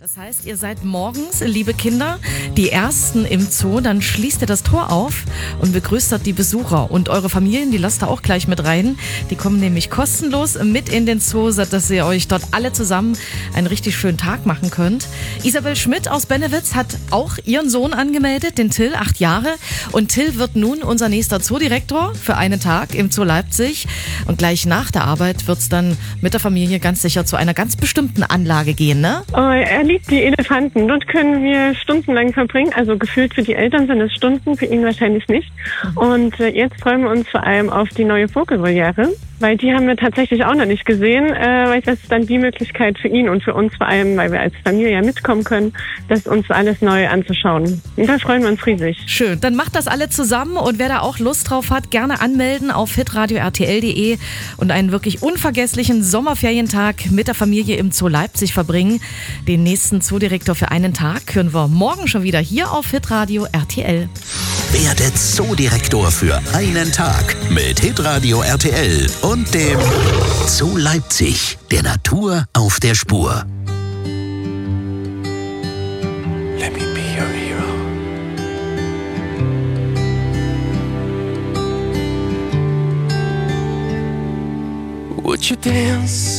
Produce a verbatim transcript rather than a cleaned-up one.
Das heißt, ihr seid morgens, liebe Kinder, die Ersten im Zoo, dann schließt ihr das Tor auf und begrüßt dort die Besucher. Und eure Familien, die lasst ihr auch gleich mit rein. Die kommen nämlich kostenlos mit in den Zoo, dass ihr euch dort alle zusammen einen richtig schönen Tag machen könnt. Isabel Schmidt aus Bennewitz hat auch ihren Sohn angemeldet, den Till, acht Jahre. Und Till wird nun unser nächster Zoodirektor für einen Tag im Zoo Leipzig. Und gleich nach der Arbeit wird's dann mit der Familie ganz sicher zu einer ganz bestimmten Anlage gehen, ne? Oh, er liebt die Elefanten. Dort können wir stundenlang verbringen. Also gefühlt für die Eltern sind es Stunden, für ihn wahrscheinlich nicht. Und äh, jetzt freuen wir uns vor allem auf die neue Vogelvoliere, weil die haben wir tatsächlich auch noch nicht gesehen. Äh, weil das ist dann die Möglichkeit für ihn und für uns vor allem, weil wir als Familie ja mitkommen können, das uns alles neu anzuschauen. Und da freuen wir uns riesig. Schön, dann macht das alle zusammen und wer da auch Lust drauf hat, gerne anmelden auf hitradio r t l punkt d e und einen wirklich unvergesslichen Sommerferientag mit der Familie im Zoo Leipzig verbringen. Den nächsten Zoodirektor für einen Tag hören wir morgen schon wieder hier auf Hitradio R T L. Werde Zoodirektor für einen Tag mit Hitradio R T L und dem Zoo Leipzig, der Natur auf der Spur. Let me be your hero. Would you dance